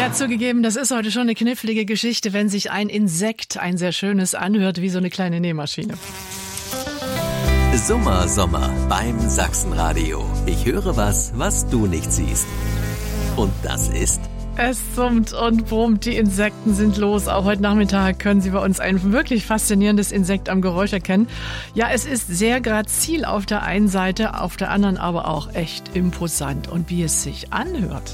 Ja, zugegeben, das ist heute schon eine knifflige Geschichte, wenn sich ein Insekt, ein sehr schönes, anhört wie so eine kleine Nähmaschine. Sommer beim Sachsenradio. Ich höre was du nicht siehst. Und das ist... Es summt und brummt, die Insekten sind los. Auch heute Nachmittag können Sie bei uns ein wirklich faszinierendes Insekt am Geräusch erkennen. Ja, es ist sehr grazil auf der einen Seite, auf der anderen aber auch echt imposant. Und wie es sich anhört.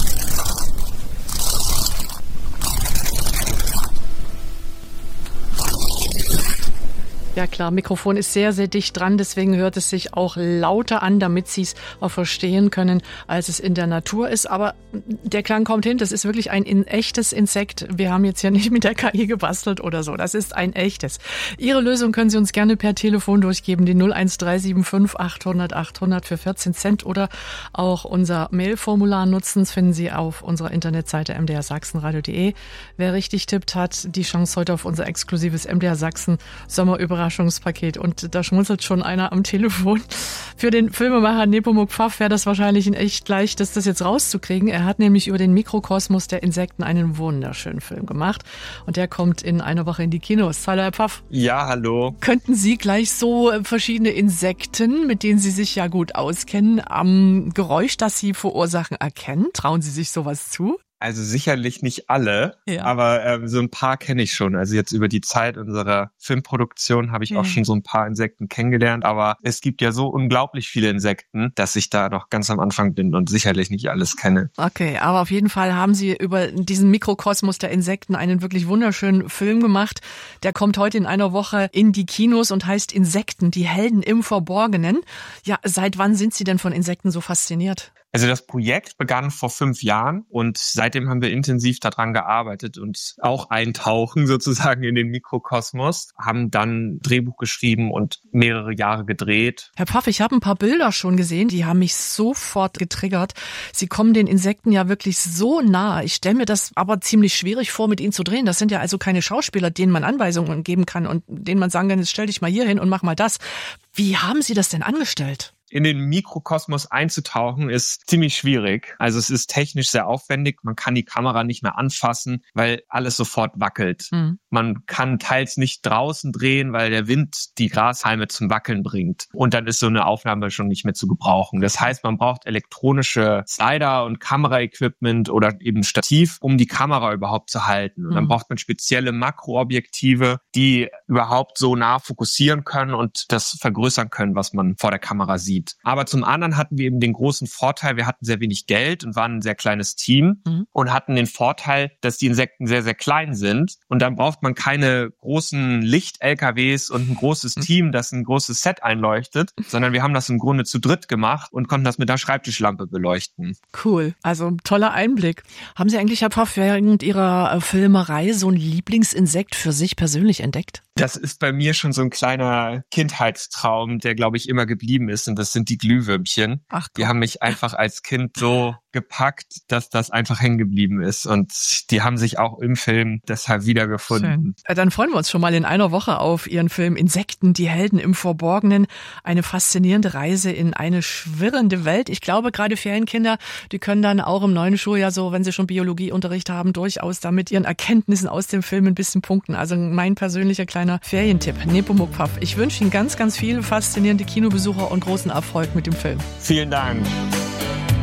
Ja klar, Mikrofon ist sehr, sehr dicht dran, deswegen hört es sich auch lauter an, damit Sie es auch verstehen können, als es in der Natur ist. Aber der Klang kommt hin, das ist wirklich ein echtes Insekt. Wir haben jetzt ja nicht mit der KI gebastelt oder so, das ist ein echtes. Ihre Lösung können Sie uns gerne per Telefon durchgeben, die 01375 800 800 für 14 Cent oder auch unser Mailformular nutzen. Das finden Sie auf unserer Internetseite mdrsachsenradio.de. Wer richtig tippt, hat die Chance heute auf unser exklusives MDR Sachsen Sommerüberraschungspaket. Und da schmunzelt schon einer am Telefon. Für den Filmemacher Nepomuk Pfaff wäre das wahrscheinlich ein echt leichtes, das jetzt rauszukriegen. Er hat nämlich über den Mikrokosmos der Insekten einen wunderschönen Film gemacht. Und der kommt in einer Woche in die Kinos. Hallo, Herr Pfaff. Ja, hallo. Könnten Sie gleich so verschiedene Insekten, mit denen Sie sich ja gut auskennen, am Geräusch, das sie verursachen, erkennen? Trauen Sie sich sowas zu? Also sicherlich nicht alle, ja. Aber so ein paar kenne ich schon. Also jetzt über die Zeit unserer Filmproduktion habe ich auch schon so ein paar Insekten kennengelernt. Aber es gibt ja so unglaublich viele Insekten, dass ich da noch ganz am Anfang bin und sicherlich nicht alles kenne. Okay, aber auf jeden Fall haben Sie über diesen Mikrokosmos der Insekten einen wirklich wunderschönen Film gemacht. Der kommt heute in einer Woche in die Kinos und heißt Insekten, die Helden im Verborgenen. Ja, seit wann sind Sie denn von Insekten so fasziniert? Also das Projekt begann vor 5 Jahren und seitdem haben wir intensiv daran gearbeitet und auch eintauchen sozusagen in den Mikrokosmos, haben dann Drehbuch geschrieben und mehrere Jahre gedreht. Herr Pfaff, ich habe ein paar Bilder schon gesehen, die haben mich sofort getriggert. Sie kommen den Insekten ja wirklich so nah. Ich stelle mir das aber ziemlich schwierig vor, mit ihnen zu drehen. Das sind ja also keine Schauspieler, denen man Anweisungen geben kann und denen man sagen kann, jetzt stell dich mal hier hin und mach mal das. Wie haben Sie das denn angestellt? In den Mikrokosmos einzutauchen ist ziemlich schwierig. Also es ist technisch sehr aufwendig. Man kann die Kamera nicht mehr anfassen, weil alles sofort wackelt. Mhm. Man kann teils nicht draußen drehen, weil der Wind die Grashalme zum Wackeln bringt. Und dann ist so eine Aufnahme schon nicht mehr zu gebrauchen. Das heißt, man braucht elektronische Slider und Kameraequipment oder eben Stativ, um die Kamera überhaupt zu halten. Und dann braucht man spezielle Makroobjektive, die überhaupt so nah fokussieren können und das vergrößern können, was man vor der Kamera sieht. Aber zum anderen hatten wir eben den großen Vorteil, wir hatten sehr wenig Geld und waren ein sehr kleines Team und hatten den Vorteil, dass die Insekten sehr, sehr klein sind. Und dann braucht man keine großen Licht-LKWs und ein großes Team, das ein großes Set einleuchtet, sondern wir haben das im Grunde zu dritt gemacht und konnten das mit einer Schreibtischlampe beleuchten. Cool, also toller Einblick. Haben Sie eigentlich, Herr Pfaff, während Ihrer Filmerei so ein Lieblingsinsekt für sich persönlich entdeckt? Das ist bei mir schon so ein kleiner Kindheitstraum, der, glaube ich, immer geblieben ist. Und das sind die Glühwürmchen. Ach, die haben mich einfach als Kind so gepackt, dass das einfach hängen geblieben ist. Und die haben sich auch im Film deshalb wiedergefunden. Schön. Dann freuen wir uns schon mal in einer Woche auf Ihren Film Insekten, die Helden im Verborgenen. Eine faszinierende Reise in eine schwirrende Welt. Ich glaube, gerade Ferienkinder, die können dann auch im neuen Schuljahr so, wenn sie schon Biologieunterricht haben, durchaus da mit ihren Erkenntnissen aus dem Film ein bisschen punkten. Also mein persönlicher kleiner Ferientipp. Nepomuk Pfaff. Ich wünsche Ihnen ganz, ganz viel faszinierende Kinobesucher und großen Erfolg mit dem Film. Vielen Dank.